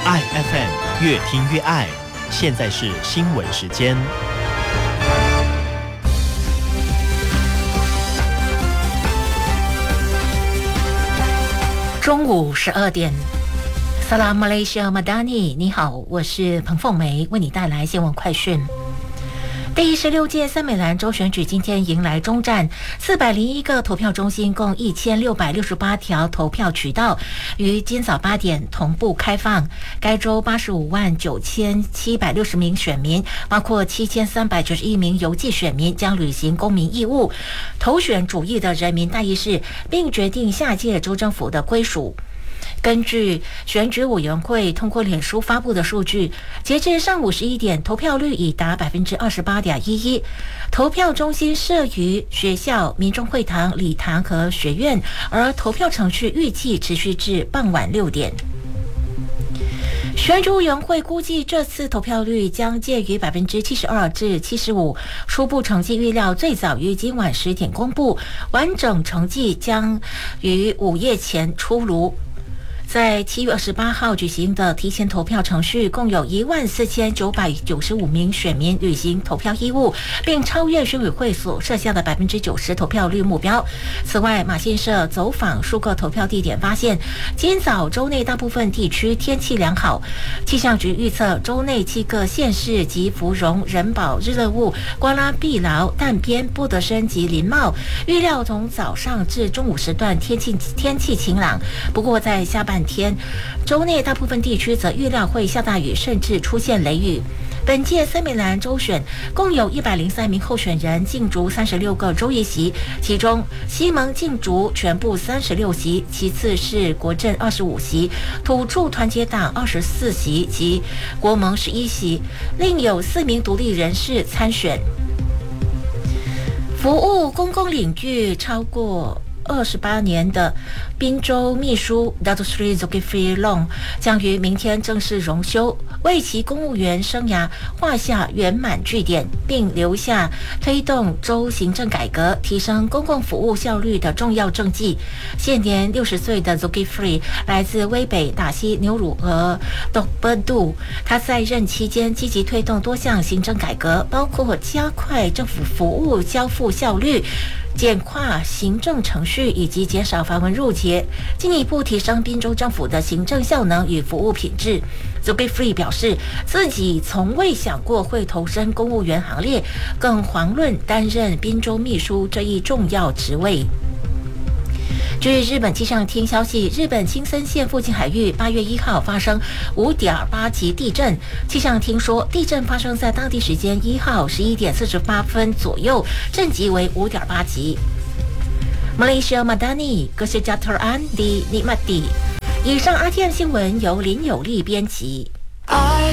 爱 FM 越听越爱，现在是新闻时间。 中午12点。Salam Malaysia Madani， 你好，我是彭凤梅，为你带来新闻快讯。第16届三美兰州选举今天迎来终站，401个投票中心，共1668条投票渠道，于今早8点同步开放。该州859760名选民，包括7391名邮寄选民，将履行公民义务，投选主意的人民代议士，并决定下届州政府的归属。根据选举委员会通过脸书发布的数据，截至上午11点，投票率已达 28.11%。投票中心设于学校、民众会堂、礼堂和学院，而投票程序预计持续至傍晚6点。选举委员会估计这次投票率将介于 72% 至 75%， 初步成绩预料最早于今晚10点公布，完整成绩将于午夜前出炉。在7月28号举行的提前投票程序，共有14995名选民履行投票义务，并超越选委会所设下的 90% 投票率目标。此外，马信社走访数个投票地点，发现今早州内大部分地区天气良好。气象局预测，州内7个县市及芙蓉、仁保、日乐雾、瓜拉碧劳、淡边、波德森及林茂，预料从早上至中午时段天气晴朗。不过在下半天，州内大部分地区则预料会下大雨，甚至出现雷雨。本届森美兰州选共有103名候选人竞逐36个州议席，其中西蒙竞逐全部36席，其次是国阵25席，土著团结党24席及国盟11席，另有4名独立人士参选。服务公共领域超过28年的宾州秘书 Datuk Seri Zulkifli Long 将于明天正式荣休，为其公务员生涯画下圆满句点，并留下推动州行政改革、提升公共服务效率的重要政绩。现年60岁的 Zulkifli 来自威北、打西、牛乳和 Dokberdu， 他在任期间积极推动多项行政改革，包括加快政府服务交付效率、简化行政程序以及减少繁文缛节，进一步提升宾州政府的行政效能与服务品质。Zulkifli 表示，自己从未想过会投身公务员行列，更遑论担任宾州秘书这一重要职位。据日本气象厅消息，日本青森县附近海域8月1号发生5.8级地震。气象厅说，地震发生在当地时间1号11点48分左右，震级为5.8级。Malaysia Madani Kesejahteraan di Nikmati。以上 RTM 新闻由林有利编辑。